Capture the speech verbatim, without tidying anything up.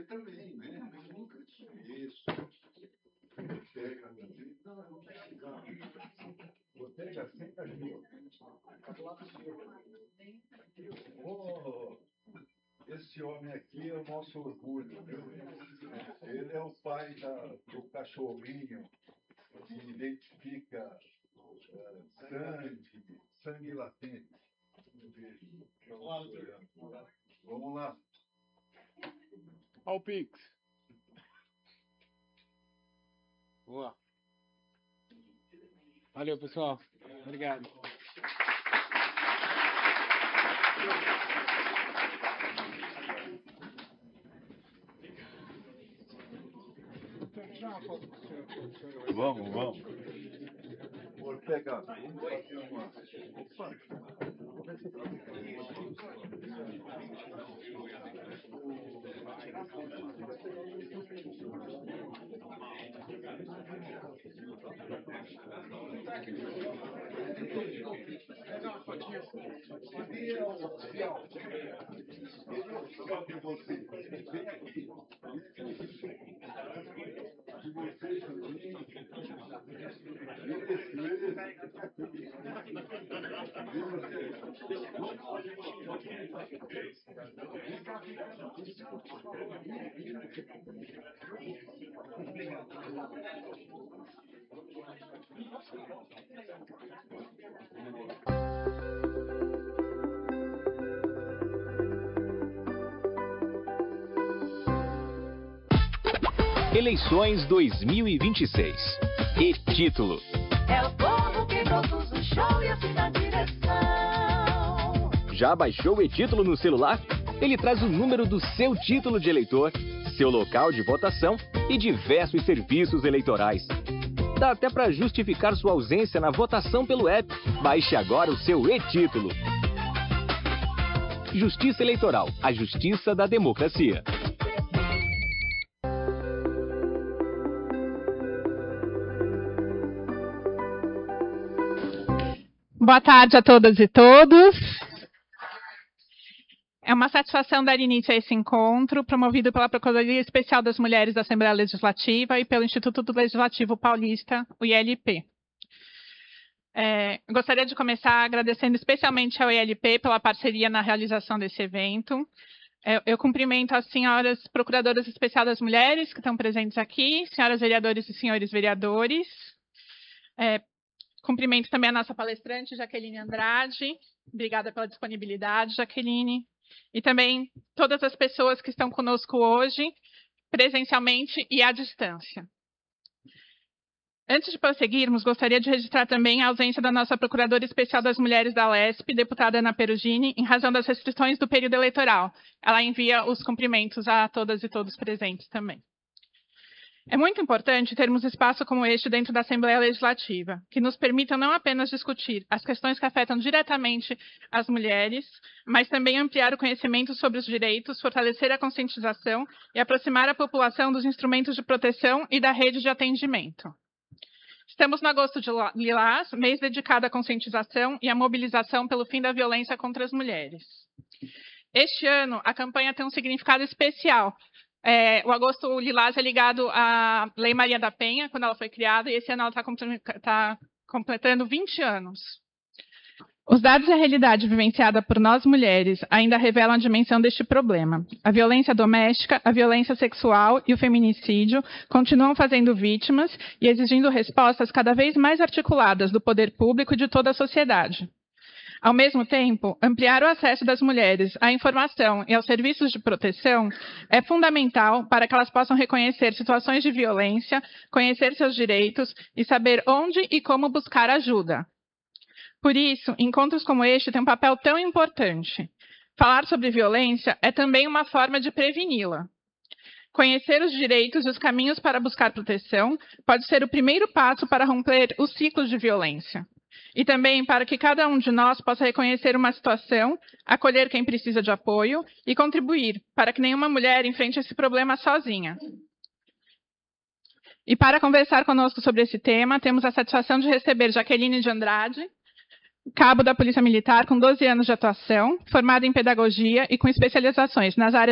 você também, né? Eu nunca te conheço. Você já senta aqui. Oh, esse homem aqui é o nosso orgulho, viu? Ele é o pai da, do cachorrinho que identifica uh, sangue, sangue latente. Vamos lá. Olha o Pix. Boa. Valeu, pessoal. Obrigado. Vamos, vamos. Vou pegar. Vamos fazer uma. Opa. Eleições dois mil e vinte e seis. E título. É o povo que produz o show e assim na direção. Já baixou o e-título no celular? Ele traz o número do seu título de eleitor, seu local de votação e diversos serviços eleitorais. Dá até para justificar sua ausência na votação pelo app. Baixe agora o seu e-título. Justiça Eleitoral, a justiça da democracia. Boa tarde a todas e todos. É uma satisfação dar início a esse encontro, promovido pela Procuradoria Especial das Mulheres da Assembleia Legislativa e pelo Instituto Legislativo Paulista, o I L P. É, gostaria de começar agradecendo especialmente ao I L P pela parceria na realização desse evento. É, eu cumprimento as senhoras Procuradoras Especiais das Mulheres que estão presentes aqui, senhoras vereadores e senhores vereadores. É, Cumprimento também a nossa palestrante, Jaqueline Andrade. Obrigada pela disponibilidade, Jaqueline. E também todas as pessoas que estão conosco hoje, presencialmente e à distância. Antes de prosseguirmos, gostaria de registrar também a ausência da nossa Procuradora Especial das Mulheres da Lesp, deputada Ana Perugini, em razão das restrições do período eleitoral. Ela envia os cumprimentos a todas e todos presentes também. É muito importante termos espaço como este dentro da Assembleia Legislativa, que nos permitam não apenas discutir as questões que afetam diretamente as mulheres, mas também ampliar o conhecimento sobre os direitos, fortalecer a conscientização e aproximar a população dos instrumentos de proteção e da rede de atendimento. Estamos no Agosto de Lilás, mês dedicado à conscientização e à mobilização pelo fim da violência contra as mulheres. Este ano, a campanha tem um significado especial. É, o Agosto Lilás é ligado à Lei Maria da Penha, quando ela foi criada, e esse ano ela está tá completando vinte anos. Os dados e a realidade vivenciada por nós mulheres ainda revelam a dimensão deste problema. A violência doméstica, a violência sexual e o feminicídio continuam fazendo vítimas e exigindo respostas cada vez mais articuladas do poder público e de toda a sociedade. Ao mesmo tempo, ampliar o acesso das mulheres à informação e aos serviços de proteção é fundamental para que elas possam reconhecer situações de violência, conhecer seus direitos e saber onde e como buscar ajuda. Por isso, encontros como este têm um papel tão importante. Falar sobre violência é também uma forma de preveni-la. Conhecer os direitos e os caminhos para buscar proteção pode ser o primeiro passo para romper os ciclos de violência. E também para que cada um de nós possa reconhecer uma situação, acolher quem precisa de apoio e contribuir para que nenhuma mulher enfrente esse problema sozinha. E para conversar conosco sobre esse tema, temos a satisfação de receber Jaqueline de Andrade, cabo da Polícia Militar com doze anos de atuação, formada em pedagogia e com especializações nas áreas